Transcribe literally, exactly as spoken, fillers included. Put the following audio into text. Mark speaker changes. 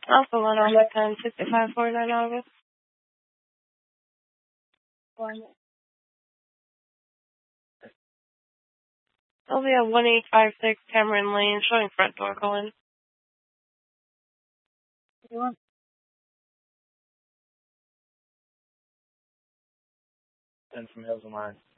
Speaker 1: Also one on that time, sixty-five forty-nine August. I'll be at one eight five six Cameron Lane, showing front door going. You want?
Speaker 2: ten from Hills and Line.